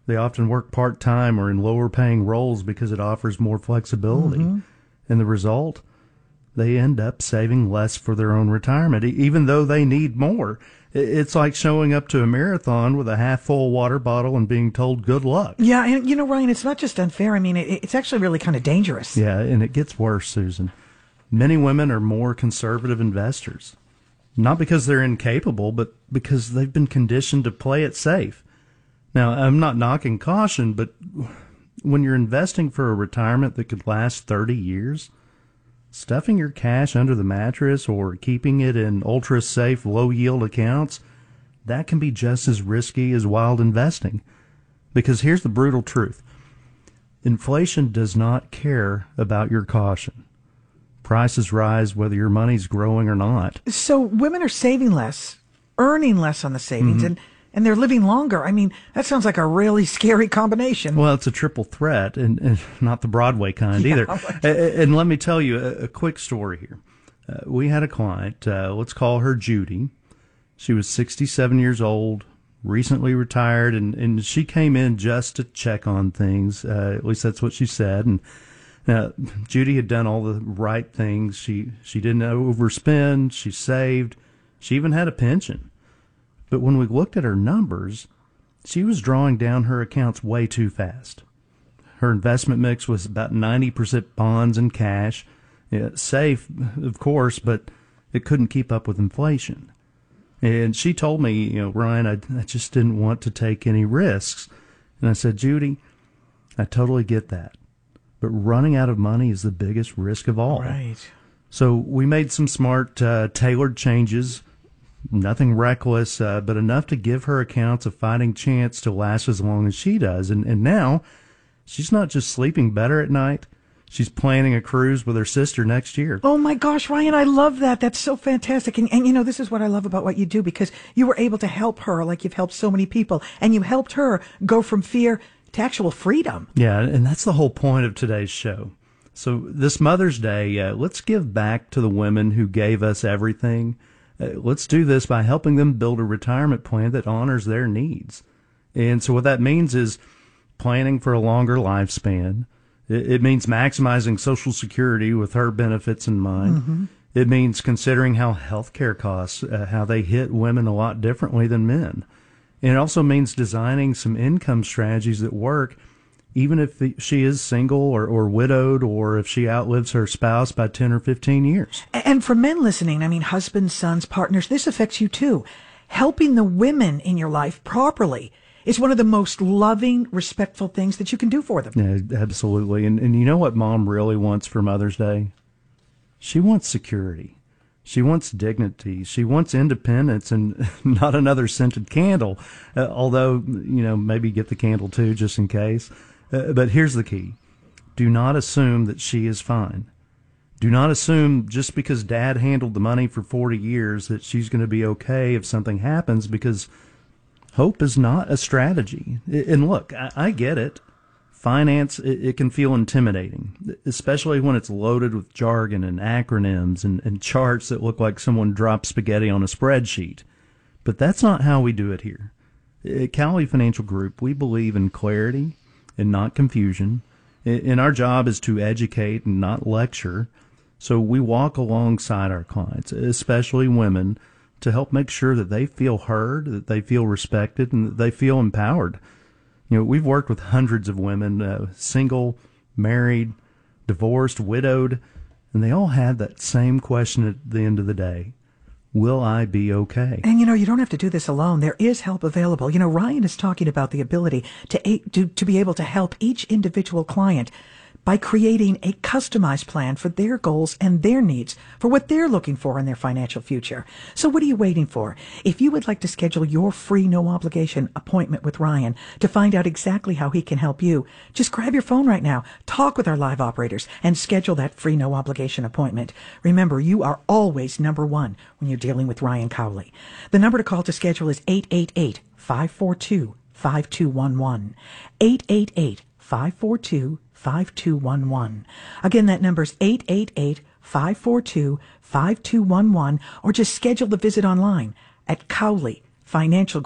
They often work part-time or in lower-paying roles because it offers more flexibility. Mm-hmm. And the result, they end up saving less for their own retirement, even though they need more. It's like showing up to a marathon with a half-full water bottle and being told good luck. Yeah, and you know, Ryan, it's not just unfair. I mean, it, it's actually really kind of dangerous. Yeah, and it gets worse, Susan. Many women are more conservative investors. Not because they're incapable, but because they've been conditioned to play it safe. Now, I'm not knocking caution, but when you're investing for a retirement that could last thirty years, stuffing your cash under the mattress or keeping it in ultra-safe, low-yield accounts, that can be just as risky as wild investing. Because here's the brutal truth. Inflation does not care about your caution. Prices rise whether your money's growing or not. So women are saving less, earning less on the savings, mm-hmm. and And they're living longer. I mean, that sounds like a really scary combination. Well, it's a triple threat, and, and not the Broadway kind yeah, either. And, and let me tell you a, a quick story here. Uh, we had a client, uh, let's call her Judy. She was sixty-seven years old, recently retired, and, and she came in just to check on things. Uh, at least that's what she said. And uh, Judy had done all the right things. She, she didn't overspend. She saved. She even had a pension. But when we looked at her numbers, she was drawing down her accounts way too fast. Her investment mix was about ninety percent bonds and cash. Yeah, safe, of course, but it couldn't keep up with inflation. And she told me, you know, Ryan, I, I just didn't want to take any risks. And I said, Judy, I totally get that. But running out of money is the biggest risk of all. Right. So we made some smart, uh, tailored changes. Nothing reckless, uh, but enough to give her accounts a fighting chance to last as long as she does. And, and now, she's not just sleeping better at night, she's planning a cruise with her sister next year. Oh my gosh, Ryan, I love that. That's so fantastic. And, and you know, this is what I love about what you do, because you were able to help her like you've helped so many people. And you helped her go from fear to actual freedom. Yeah, and that's the whole point of today's show. So this Mother's Day, uh, let's give back to the women who gave us everything. Uh, let's do this by helping them build a retirement plan that honors their needs. And so what that means is planning for a longer lifespan. It, it means maximizing Social Security with her benefits in mind. Mm-hmm. It means considering how health care costs, uh, how they hit women a lot differently than men. And it also means designing some income strategies that work even if the, she is single or, or widowed, or if she outlives her spouse by ten or fifteen years. And for men listening, I mean, husbands, sons, partners, this affects you too. Helping the women in your life properly is one of the most loving, respectful things that you can do for them. Yeah, absolutely. And, and you know what Mom really wants for Mother's Day? She wants security. She wants dignity. She wants independence, and not another scented candle, uh, although, you know, maybe get the candle too, just in case. Uh, but here's the key. Do not assume that she is fine. Do not assume just because Dad handled the money for forty years that she's going to be okay if something happens, because hope is not a strategy. And look, I, I get it. Finance, it, it can feel intimidating, especially when it's loaded with jargon and acronyms and, and charts that look like someone dropped spaghetti on a spreadsheet. But that's not how we do it here. At Cowley Financial Group, we believe in clarity and not confusion. And our job is to educate and not lecture. So we walk alongside our clients, especially women, to help make sure that they feel heard, that they feel respected, and that they feel empowered. You know, we've worked with hundreds of women, uh, single, married, divorced, widowed, and they all had that same question at the end of the day. Will I be okay? And, you know, you don't have to do this alone. There is help available. You know, Ryan is talking about the ability to, to, to be able to help each individual client by creating a customized plan for their goals and their needs, for what they're looking for in their financial future. So what are you waiting for? If you would like to schedule your free, no-obligation appointment with Ryan to find out exactly how he can help you, just grab your phone right now, talk with our live operators, and schedule that free, no-obligation appointment. Remember, you are always number one when you're dealing with Ryan Cowley. The number to call to schedule is eight eight eight, five four two, five two one one. eight eight eight, five four two, five two one one. Again, that number's eight eight eight, five four two, five two one one, or just schedule the visit online at cowley financial group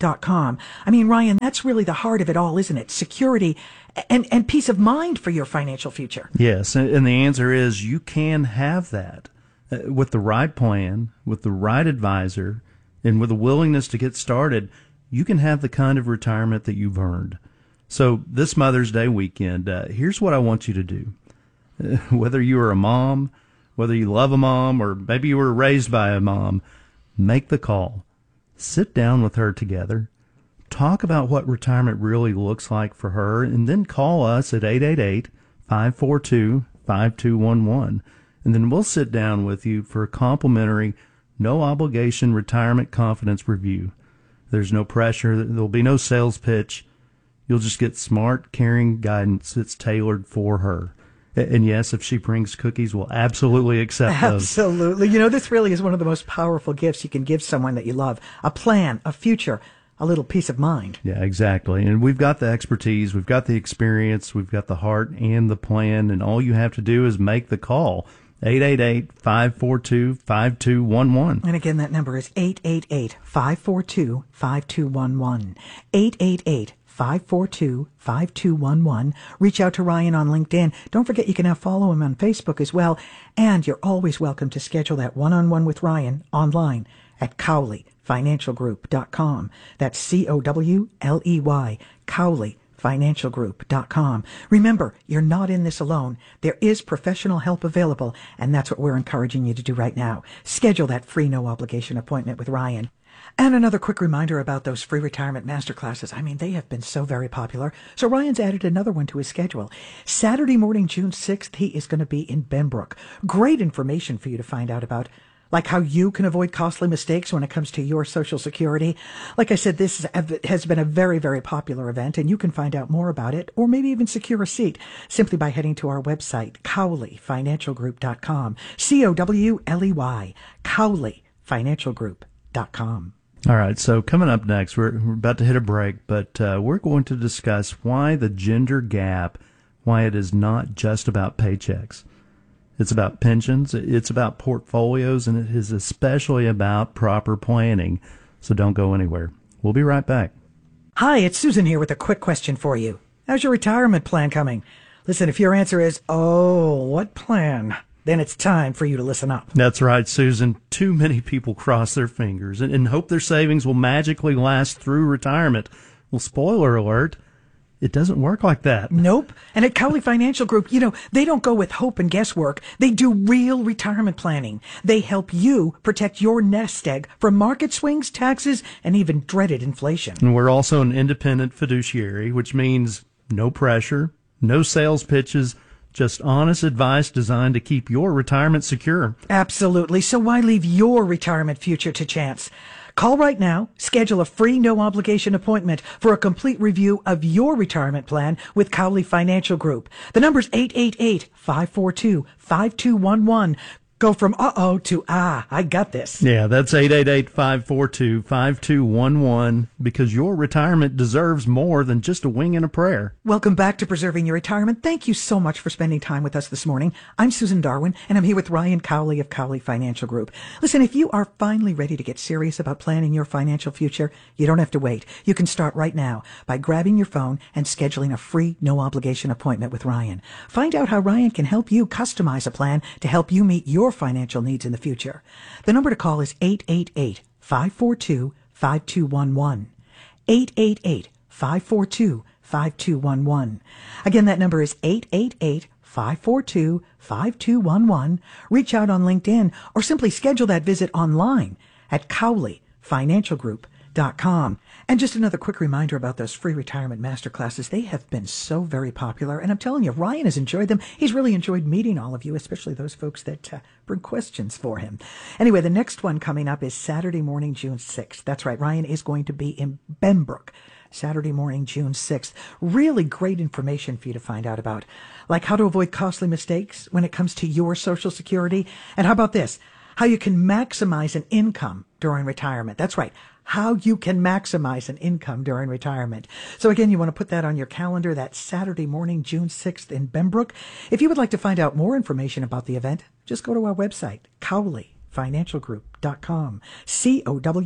dot com. I mean, Ryan, that's really the heart of it all, isn't it? Security and, and peace of mind for your financial future. Yes, and, and the answer is you can have that uh, with the right plan, with the right advisor, and with a willingness to get started. You can have the kind of retirement that you've earned. So this Mother's Day weekend, uh, here's what I want you to do. Uh, whether you are a mom, whether you love a mom, or maybe you were raised by a mom, make the call. Sit down with her together. Talk about what retirement really looks like for her, and then call us at eight eight eight, five four two, five two one one. And then we'll sit down with you for a complimentary, no-obligation retirement confidence review. There's no pressure. There'll be no sales pitch. You'll just get smart, caring guidance that's tailored for her. And yes, if she brings cookies, we'll absolutely accept those. Absolutely. You know, this really is one of the most powerful gifts you can give someone that you love. A plan, a future, a little peace of mind. Yeah, exactly. And we've got the expertise, we've got the experience, we've got the heart and the plan, and all you have to do is make the call. eight eight eight, five four two, five two one one. And again, that number is eight eight eight, five four two, five two one one. eight eight eight, five four two, five two one one. Reach out to Ryan on LinkedIn. Don't forget you can now follow him on Facebook as well. And you're always welcome to schedule that one-on-one with Ryan online at Cowley Financial Group dot com. That's C O W L E Y, Cowley Financial Group dot com. Remember, you're not in this alone. There is professional help available, and that's what we're encouraging you to do right now. Schedule that free no-obligation appointment with Ryan. And another quick reminder about those free retirement masterclasses. I mean, they have been so very popular. So Ryan's added another one to his schedule. Saturday morning, June sixth, he is going to be in Benbrook. Great information for you to find out about, like how you can avoid costly mistakes when it comes to your Social Security. Like I said, this has been a very, very popular event, and you can find out more about it, or maybe even secure a seat, simply by heading to our website, Cowley Financial Group dot com. C O W L E Y, Cowley Financial Group dot com. All right, so coming up next, we're, we're about to hit a break, but uh, we're going to discuss why the gender gap, why it is not just about paychecks. It's about pensions, it's about portfolios, and it is especially about proper planning. So don't go anywhere. We'll be right back. Hi, it's Susan here with a quick question for you. How's your retirement plan coming? Listen, if your answer is, oh, what plan? Then it's time for you to listen up. That's right, Susan. Too many people cross their fingers and, and hope their savings will magically last through retirement. Well, spoiler alert, it doesn't work like that. Nope. And at Cowley Financial Group, you know, they don't go with hope and guesswork. They do real retirement planning. They help you protect your nest egg from market swings, taxes, and even dreaded inflation. And we're also an independent fiduciary, which means no pressure, no sales pitches, just honest advice designed to keep your retirement secure. Absolutely. So why leave your retirement future to chance? Call right now, schedule a free no-obligation appointment for a complete review of your retirement plan with Cowley Financial Group. The number's eight eight eight, five four two, five two one one. Go from uh-oh to ah, I got this. Yeah, that's eight eight eight, five four two, five two one one, because your retirement deserves more than just a wing and a prayer. Welcome back to Preserving Your Retirement. Thank you so much for spending time with us this morning. I'm Susan Darwin, and I'm here with Ryan Cowley of Cowley Financial Group. Listen, if you are finally ready to get serious about planning your financial future, you don't have to wait. You can start right now by grabbing your phone and scheduling a free, no-obligation appointment with Ryan. Find out how Ryan can help you customize a plan to help you meet your financial needs in the future. The number to call is eight eight eight, five four two, five two one one. eight eight eight, five four two, five two one one. Again, that number is eight eight eight, five four two, five two one one. Reach out on LinkedIn or simply schedule that visit online at Cowley Financial Group dot com. And just another quick reminder about those free retirement masterclasses. They have been so very popular, and I'm telling you, Ryan has enjoyed them. He's really enjoyed meeting all of you, especially those folks that uh, bring questions for him. Anyway, the next one coming up is Saturday morning, June sixth. That's right, Ryan is going to be in Benbrook Saturday morning, June sixth. Really great information for you to find out about, like how to avoid costly mistakes when it comes to your Social Security. And how about this? How you can maximize an income during retirement. That's right. How you can maximize an income during retirement. So again, you want to put that on your calendar. That's Saturday morning, June sixth in Benbrook. If you would like to find out more information about the event, just go to our website, Cowley Financial Group dot com. C O W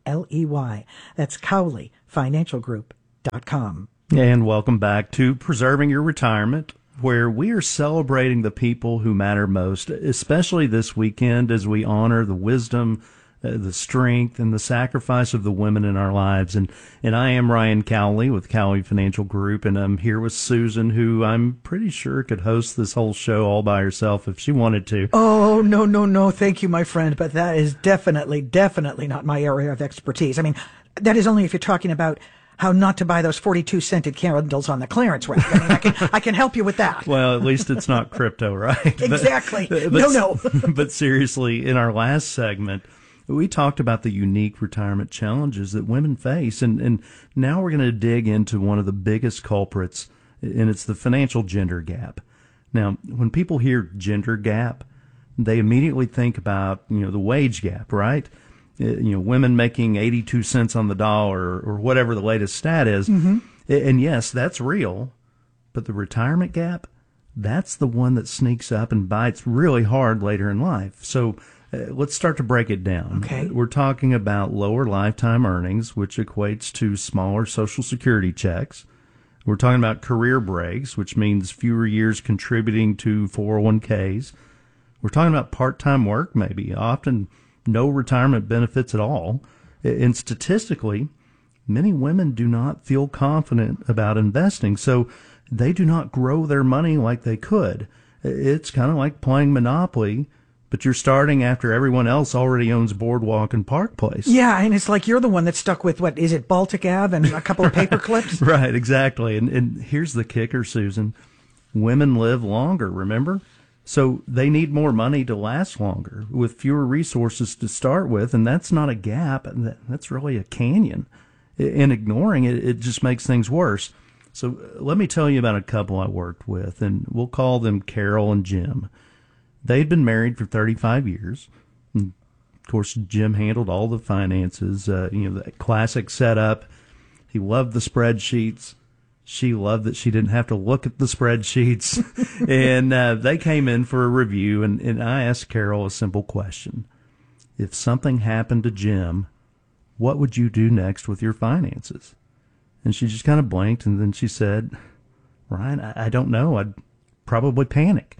L E Y. That's Cowley Financial Group dot com. And welcome back to Preserving Your Retirement, where we are celebrating the people who matter most, especially this weekend as we honor the wisdom, uh, the strength, and the sacrifice of the women in our lives. And, and I am Ryan Cowley with Cowley Financial Group, and I'm here with Susan, who I'm pretty sure could host this whole show all by herself if she wanted to. Oh, no, no, no. Thank you, my friend. But that is definitely, definitely not my area of expertise. I mean, that is only if you're talking about how not to buy those forty-two scented candles on the clearance rack. I mean, I can, I can help you with that. Well, at least it's not crypto, right? Exactly. But, no, no. But seriously, in our last segment, we talked about the unique retirement challenges that women face, and, and now we're going to dig into one of the biggest culprits, and it's the financial gender gap. Now, when people hear gender gap, they immediately think about, you know, the wage gap, right? You know, women making eighty-two cents on the dollar or whatever the latest stat is. Mm-hmm. And yes, that's real. But the retirement gap, that's the one that sneaks up and bites really hard later in life. So uh, let's start to break it down. Okay. We're talking about lower lifetime earnings, which equates to smaller Social Security checks. We're talking about career breaks, which means fewer years contributing to four oh one k's. We're talking about part-time work, maybe, often no retirement benefits at all. And statistically, many women do not feel confident about investing, so they do not grow their money like they could. It's kind of like playing Monopoly, but you're starting after everyone else already owns Boardwalk and Park Place. Yeah, and it's like you're the one that's stuck with, what, is it Baltic Ave and a couple of paper clips? Right, exactly. And, and here's the kicker, Susan. Women live longer, remember? So they need more money to last longer with fewer resources to start with, and that's not a gap. That's really a canyon. And ignoring it, it just makes things worse. So let me tell you about a couple I worked with, and we'll call them Carol and Jim. They'd been married for thirty-five years. And of course, Jim handled all the finances, uh, you know, the classic setup. He loved the spreadsheets. She loved that she didn't have to look at the spreadsheets. and uh, they came in for a review, and, and I asked Carol a simple question. If something happened to Jim, what would you do next with your finances? And she just kind of blinked, and then she said, Ryan, I, I don't know. I'd probably panic.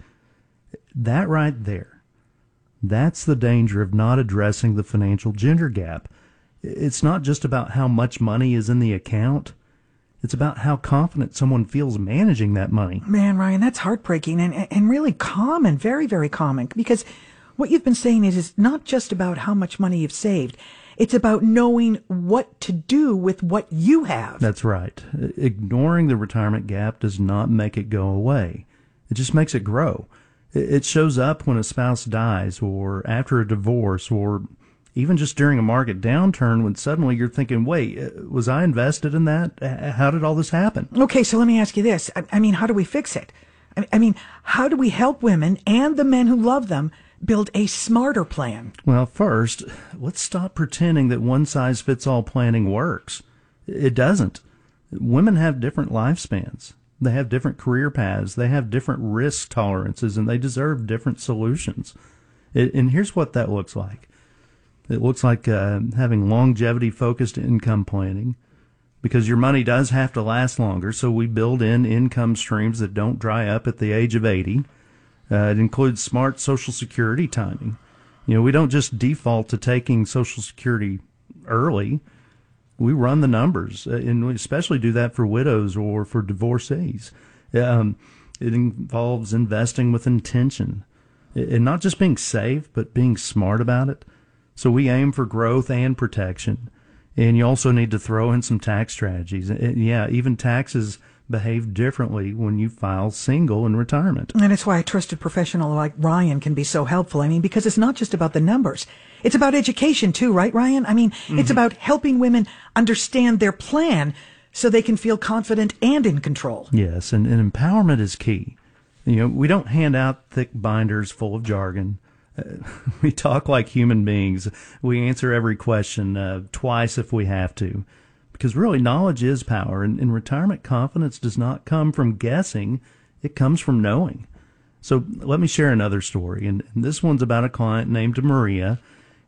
That right there, that's the danger of not addressing the financial gender gap. It's not just about how much money is in the account. It's about how confident someone feels managing that money. Man, Ryan, that's heartbreaking and, and really common, very, very common. Because what you've been saying is it's not just about how much money you've saved. It's about knowing what to do with what you have. That's right. Ignoring the retirement gap does not make it go away. It just makes it grow. It shows up when a spouse dies or after a divorce or even just during a market downturn when suddenly you're thinking, wait, was I invested in that? How did all this happen? Okay, so let me ask you this. I, I mean, how do we fix it? I, I mean, how do we help women and the men who love them build a smarter plan? Well, first, let's stop pretending that one-size-fits-all planning works. It doesn't. Women have different lifespans. They have different career paths. They have different risk tolerances, and they deserve different solutions. It, and here's what that looks like. It looks like uh, having longevity-focused income planning, because your money does have to last longer, so we build in income streams that don't dry up at the age of eighty. Uh, it includes smart Social Security timing. You know, we don't just default to taking Social Security early. We run the numbers, and we especially do that for widows or for divorcees. Um, it involves investing with intention, and not just being safe, but being smart about it. So we aim for growth and protection. And you also need to throw in some tax strategies. And yeah, even taxes behave differently when you file single in retirement. And it's why a trusted professional like Ryan can be so helpful. I mean, because it's not just about the numbers. It's about education too, right, Ryan? I mean, mm-hmm. It's about helping women understand their plan so they can feel confident and in control. Yes, and, and empowerment is key. You know, we don't hand out thick binders full of jargon. Uh, we talk like human beings. We answer every question uh, twice if we have to. Because really, knowledge is power, and, and retirement confidence does not come from guessing. It comes from knowing. So let me share another story, and, and this one's about a client named Maria,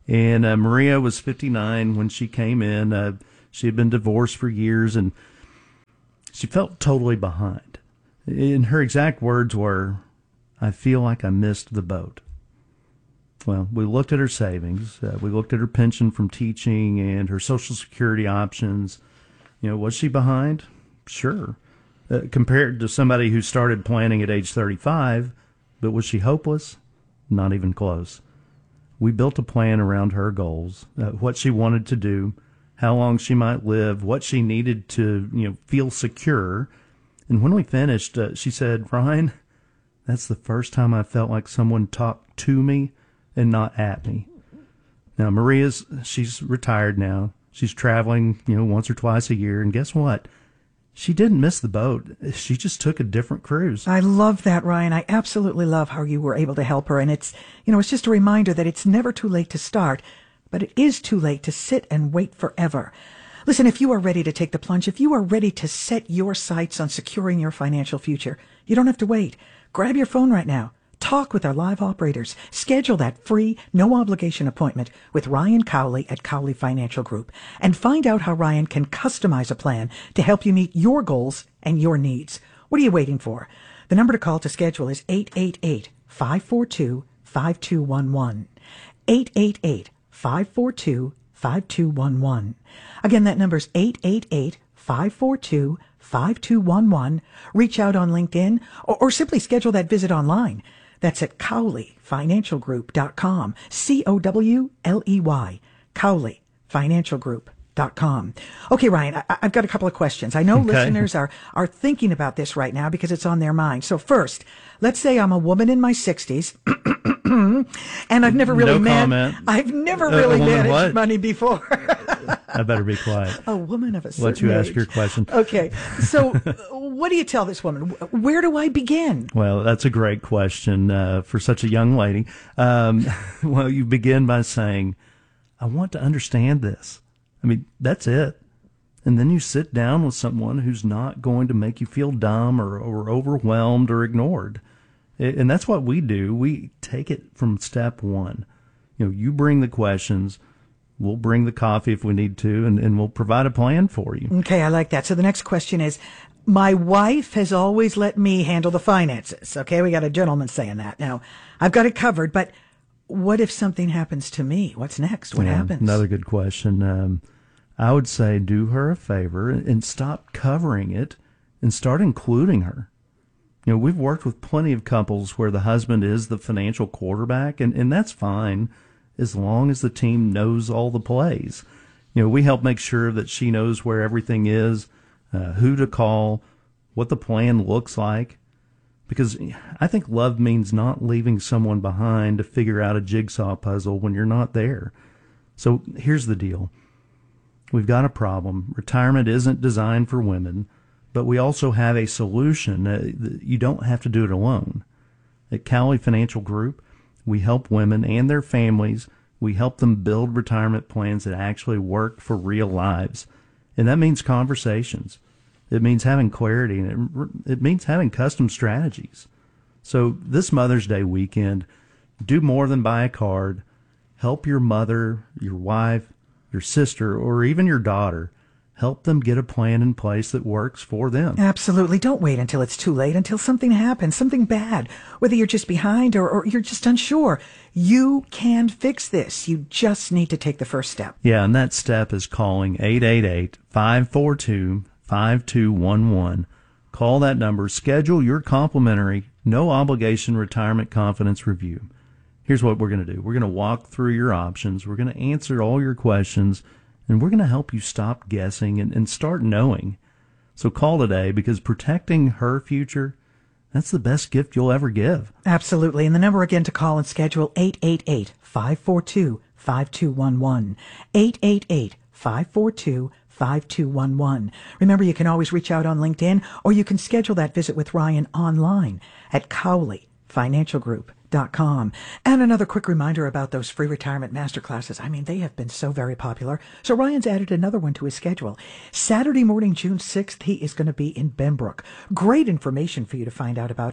And uh, Maria was fifty-nine when she came in. Uh, she had been divorced for years, and she felt totally behind. And her exact words were, "I feel like I missed the boat." Well, we looked at her savings. Uh, we looked at her pension from teaching and her Social Security options. You know, was she behind? Sure. Uh, compared to somebody who started planning at age thirty-five, but was she hopeless? Not even close. We built a plan around her goals, uh, what she wanted to do, how long she might live, what she needed to, you know, feel secure. And when we finished, uh, she said, "Ryan, that's the first time I felt like someone talked to me and not at me." Now, Maria's, she's retired now. She's traveling, you know, once or twice a year. And guess what? She didn't miss the boat. She just took a different cruise. I love that, Ryan. I absolutely love how you were able to help her. And it's, you know, it's just a reminder that it's never too late to start, but it is too late to sit and wait forever. Listen, if you are ready to take the plunge, if you are ready to set your sights on securing your financial future, you don't have to wait. Grab your phone right now. Talk with our live operators. Schedule that free, no-obligation appointment with Ryan Cowley at Cowley Financial Group and find out how Ryan can customize a plan to help you meet your goals and your needs. What are you waiting for? The number to call to schedule is eight eight eight, five four two, five two one one. eight eight eight, five four two, five two one one. Again, that number is eight eight eight, five four two, five two one one. Reach out on LinkedIn or, or simply schedule that visit online. That's at Cowley Financial Group dot com. C O W L E Y. Cowley Financial Group dot com. Okay, Ryan, I, I've got a couple of questions. I know Okay. listeners are, are thinking about this right now because it's on their mind. So first, let's say I'm a woman in my sixties and I've never really No man- comment. I've never A- a really woman managed what? money before. I better be quiet. A woman of a certain Let you ask age. your question. Okay, so what do you tell this woman? Where do I begin? Well, that's a great question uh, for such a young lady. Um, well, you begin by saying, "I want to understand this." I mean, that's it. And then you sit down with someone who's not going to make you feel dumb or, or overwhelmed or ignored. And that's what we do. We take it from step one. You know, you bring the questions. We'll bring the coffee if we need to, and, and we'll provide a plan for you. Okay, I like that. So the next question is, my wife has always let me handle the finances. Okay, we got a gentleman saying that. Now, I've got it covered, but what if something happens to me? What's next? What Yeah, happens? Another good question. Um, I would say do her a favor and stop covering it and start including her. You know, we've worked with plenty of couples where the husband is the financial quarterback, and, and that's fine as long as the team knows all the plays. You know, we help make sure that she knows where everything is, uh, who to call, what the plan looks like. Because I think love means not leaving someone behind to figure out a jigsaw puzzle when you're not there. So here's the deal. We've got a problem. Retirement isn't designed for women, but we also have a solution. Uh, you don't have to do it alone. At Cowley Financial Group, we help women and their families. We help them build retirement plans that actually work for real lives. And that means conversations. It means having clarity, and it, it means having custom strategies. So this Mother's Day weekend, do more than buy a card. Help your mother, your wife, your sister, or even your daughter. Help them get a plan in place that works for them. Absolutely. Don't wait until it's too late, until something happens, something bad, whether you're just behind or, or you're just unsure. You can fix this. You just need to take the first step. Yeah, and that step is calling eight eight eight, five four two, five two one one. Call that number. Schedule your complimentary, no obligation retirement confidence review. Here's what we're going to do. We're going to walk through your options. We're going to answer all your questions, and we're going to help you stop guessing and, and start knowing. So call today, because protecting her future, that's the best gift you'll ever give. Absolutely. And the number again to call and schedule, eight eight eight, five four two, five two one one. eight eight eight, five four two, five two one one. Remember, you can always reach out on LinkedIn, or you can schedule that visit with Ryan online at Cowley Financial Group dot com. And another quick reminder about those free retirement masterclasses. I mean, they have been so very popular. So Ryan's added another one to his schedule. Saturday morning, June sixth, he is going to be in Benbrook. Great information for you to find out about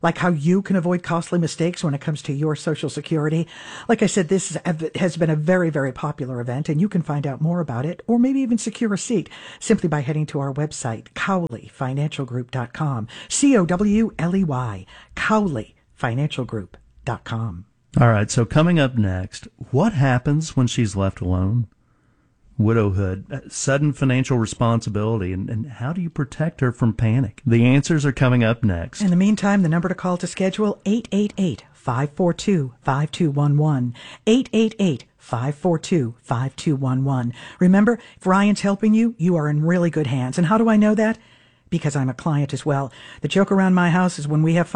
like how you can avoid costly mistakes when it comes to your Social Security. Like I said, this has been a very, very popular event, and you can find out more about it or maybe even secure a seat simply by heading to our website, cowley financial group dot com. C O W L E Y, cowley financial group dot com. All right, so coming up next, what happens when she's left alone? Widowhood, sudden financial responsibility, and, and how do you protect her from panic? The answers are coming up next. In the meantime, the number to call to schedule, eight eight eight, five four two, five two one one, eight eight eight, five four two, five two one one. Remember, if Ryan's helping you, you are in really good hands. And how do I know that? Because I'm a client as well. The joke around my house is when we have